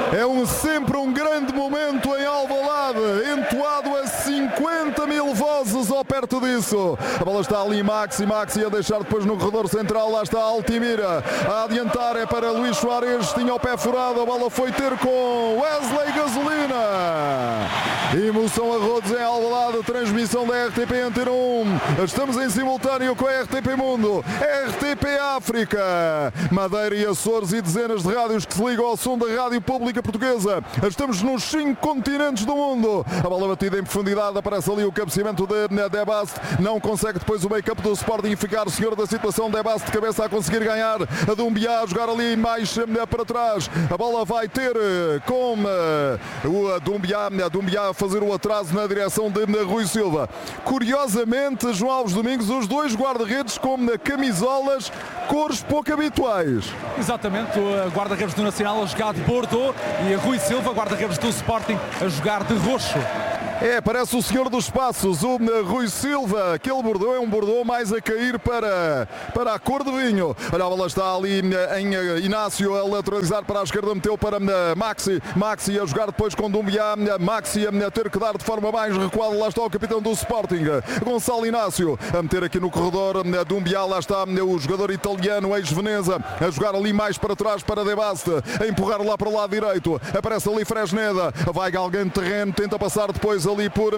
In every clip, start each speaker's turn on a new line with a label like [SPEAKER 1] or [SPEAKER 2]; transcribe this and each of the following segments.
[SPEAKER 1] sempre um grande momento em Alvalade, entoado a 50 mil vozes ou perto disso. A bola está ali, Maxi a deixar depois no corredor central. Lá está Altimira a adiantar, é para Luís Soares, tinha o pé furado, a bola foi ter com Wesley Gasolina. Emoção a rodos em Alvalade, transmissão da RTP Antena 1. Estamos em simultâneo com a RTP Mundo, RTP África, Madeira e Açores e dezenas de rádios que se ligam ao som da Rádio Pública Portuguesa. Estamos nos 5 continentes do mundo. A bola batida em profundidade, aparece ali o cabeceamento de Debast, não consegue depois o meio-campo do Sporting ficar senhor da situação. Debast de cabeça a conseguir ganhar, a Doumbia a jogar ali mais para trás. A bola vai ter com o Doumbia a fazer o atraso na direção de Rui Silva. Curiosamente, João Alves Domingos, os dois guarda-redes com camisolas, cores pouco habituais.
[SPEAKER 2] Exatamente, o guarda-redes do Nacional a jogar de Bordeaux e a Rui Silva, guarda-redes do Sporting, a jogar de roxo.
[SPEAKER 1] Parece o senhor dos passos, o Rui Silva. Aquele Bordeaux é um Bordeaux mais a cair para a cor de vinho. Olha, a bola está ali em Inácio a lateralizar para a esquerda, meteu para Maxi a jogar depois com Doumbia. Maxi a ter que dar de forma mais recuada. Lá está o capitão do Sporting, Gonçalo Inácio, a meter aqui no corredor. Doumbia, lá está o jogador italiano, ex-Veneza, a jogar ali mais para trás para Debast, a empurrar lá para o lado direito. Aparece ali Fresneda, vai alguém de terreno, tenta passar depois ali por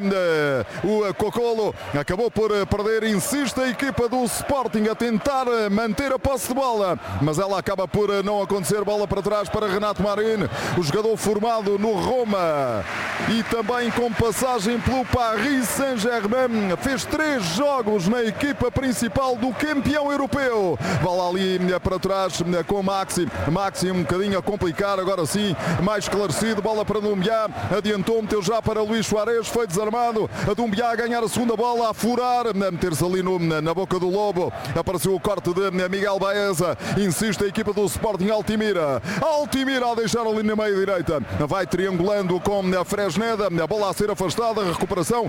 [SPEAKER 1] o Cocolo, acabou por perder. Insiste a equipa do Sporting a tentar manter a posse de bola, mas ela acaba por não acontecer. Bola para trás para Renato Marin, o jogador formado no Roma e também com passagem pelo Paris Saint-Germain, fez 3 jogos na equipa principal do campeão europeu. Bola ali para trás com Maxi um bocadinho a complicar, agora sim mais esclarecido. Bola para Doumbia, adiantou, meteu já para Luís Soares, foi desarmado. A Doumbia a ganhar a segunda bola, a furar, a meter-se ali na boca do lobo. Apareceu o corte de Miguel Baeza. Insiste a equipa do Sporting. Altimira a deixar ali na meia direita, vai triangulando com a Fresneda, a bola a ser afastada, a recuperação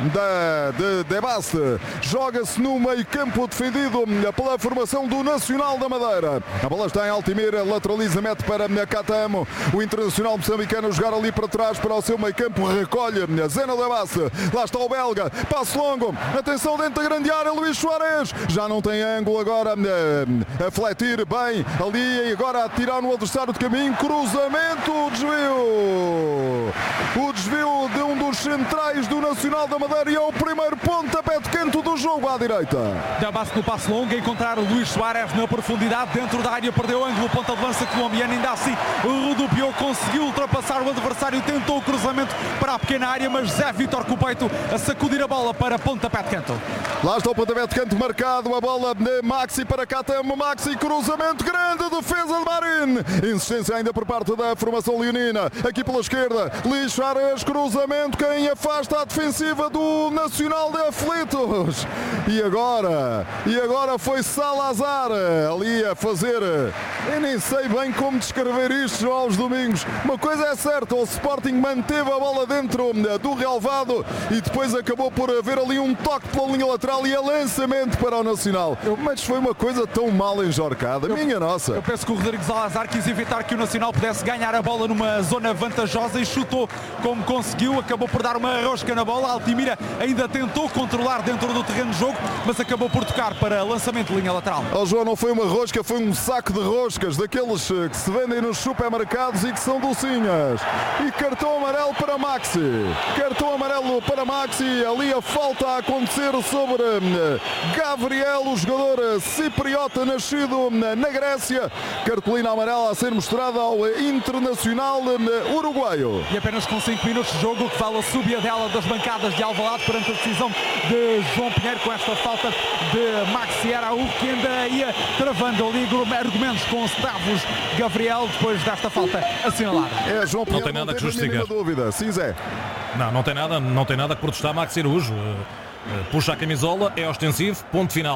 [SPEAKER 1] de Debast. Joga-se no meio campo defendido pela formação do Nacional da Madeira. A bola está em Altimira, lateraliza, mete para Catamo. O internacional moçambicano jogar ali para trás para o seu meio campo, recolhe Zeno Debast. Lá está o belga, passo longo, atenção dentro da grande área, Luís Soares já não tem ângulo, agora a fletir bem ali e agora a tirar no adversário de caminho, cruzamento, o desvio de um dos centrais do Nacional da Madeira e é o primeiro pontapé de canto do jogo à direita.
[SPEAKER 2] Debast no passo longo, a encontrar o Luís Soares na profundidade, dentro da área, perdeu o ângulo, ponta de lança colombiano, ainda assim rodopiou, conseguiu ultrapassar o adversário, tentou o cruzamento para a pequena área, mas Zé Vítor Cupeito a sacudir a bola para pontapé de canto.
[SPEAKER 1] Lá está o pontapé de canto marcado, a bola de Maxi para Catamo, Maxi, cruzamento grande, defesa de Marin, insistência ainda por parte da formação leonina, aqui pela esquerda, Luís Soares, cruzamento, quem afasta a defensiva do Nacional de Aflitos, e agora foi Salazar ali a fazer, eu nem sei bem como descrever isto, João Alves Domingos. Uma coisa é certa, o Sporting manteve a bola dentro do relvado e depois acabou por haver ali um toque pela linha lateral e a lançamento para o Nacional. Mas foi uma coisa tão mal enjorcada, minha nossa.
[SPEAKER 2] Eu penso que o Rodrigo Salazar quis evitar que o Nacional pudesse ganhar a bola numa zona vantajosa e chutou como conseguiu, acabou por dar uma rosca na bola. Altimira ainda tentou controlar dentro do terreno de jogo, mas acabou por tocar para lançamento de linha lateral.
[SPEAKER 1] João, não foi uma rosca, foi um saco de roscas, daqueles que se vendem nos supermercados e que são docinhas. E cartão amarelo para Maxi. Ali a falta a acontecer sobre Gabriel, o jogador cipriota nascido na Grécia. Cartolina amarela a ser mostrada ao internacional uruguaio.
[SPEAKER 2] E apenas com 5 minutos de jogo, que vale a subida dela das bancadas de Alvalade perante a decisão de João Pinheiro com esta falta de Maxi Araújo, que ainda ia travando ali argumentos com Stavros Gabriel depois desta falta assinalada.
[SPEAKER 1] João Pinheiro,
[SPEAKER 3] não tem nada que justificar.
[SPEAKER 1] Dúvida. Sim, Zé.
[SPEAKER 3] Não tem nada que protestar. Maxi Araújo puxa a camisola, é ostensivo, ponto final.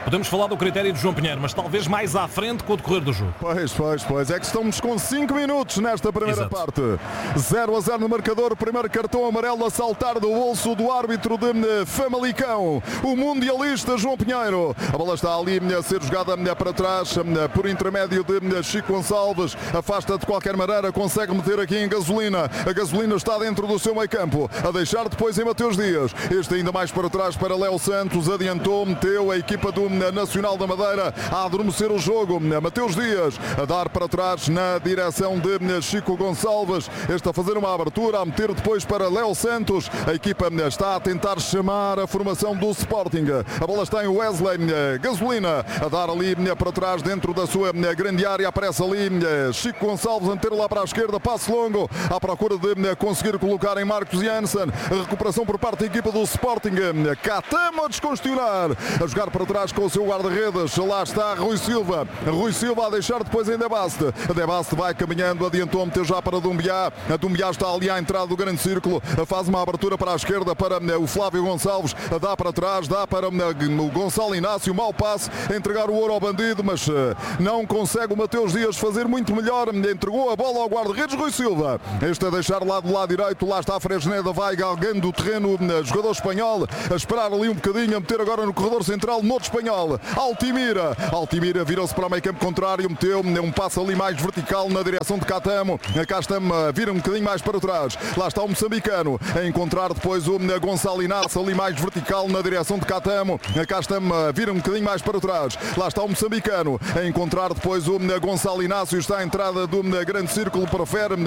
[SPEAKER 3] Podemos falar do critério de João Pinheiro, mas talvez mais à frente com o decorrer do jogo.
[SPEAKER 1] Pois. É que estamos com 5 minutos nesta primeira parte. 0-0 no marcador. Primeiro cartão amarelo a saltar do bolso do árbitro de Famalicão. O mundialista João Pinheiro. A bola está ali a ser jogada para trás por intermédio de Chico Gonçalves. Afasta de qualquer maneira. Consegue meter aqui em Gasolina. A Gasolina está dentro do seu meio campo. A deixar depois em Mateus Dias. Este ainda mais para trás para Léo Santos. Adiantou, meteu a equipa do Nacional da Madeira a adormecer o jogo. Mateus Dias a dar para trás na direção de Chico Gonçalves. Este a fazer uma abertura, a meter depois para Léo Santos. A equipa está a tentar chamar a formação do Sporting. A bola está em Wesley Gasolina a dar ali para trás dentro da sua grande área. Aparece ali Chico Gonçalves a meter lá para a esquerda. Passe longo à procura de conseguir colocar em Marcos Janssen. A recuperação por parte da equipa do Sporting. Catamo a descongestionar. A jogar para trás com o seu guarda-redes. Lá está Rui Silva. Rui Silva a deixar depois em Debaste. A Debaste vai caminhando, adiantou, meteu já para Dumbiá. A Dumbiá está ali à entrada do grande círculo. Faz uma abertura para a esquerda para o Flávio Gonçalves. Dá para trás, dá para o Gonçalo Inácio. Mau passe, entregar o ouro ao bandido, mas não consegue o Mateus Dias fazer muito melhor. Entregou a bola ao guarda-redes Rui Silva. Este a deixar lá do lado direito. Lá está a Fresneda, vai galgando o terreno. Jogador espanhol a esperar ali um bocadinho, a meter agora no corredor central, no outro espanhol. Altimira virou-se para o meio campo contrário, meteu um passo ali mais vertical na direção de Catamo. Castamo vira um bocadinho mais para trás. Lá está o moçambicano a encontrar depois o Gonçalo Inácio ali mais vertical na direção de Catamo. Castamo vira um bocadinho mais para trás. Lá está o moçambicano a encontrar depois o Gonçalo Inácio. Está a entrada do grande círculo, prefere